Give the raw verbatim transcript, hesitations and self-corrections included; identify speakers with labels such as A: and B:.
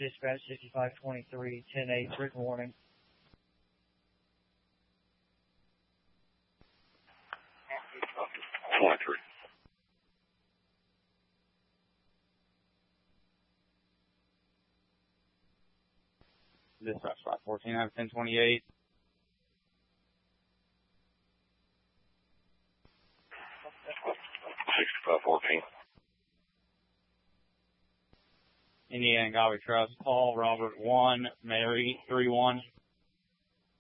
A: dispatch sixty-five twenty-three, ten eight, written warning.
B: twenty-three.
C: Dispatch five fourteen out of ten twenty-eight.
B: sixty-five fourteen.
C: Indiana Garbage Trust, Paul Robert one, Mary three one.